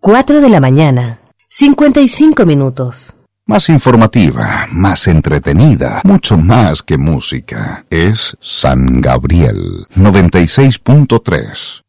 4 de la mañana, 55 minutos. Más informativa, más entretenida, mucho más que música. Es San Gabriel 96.3.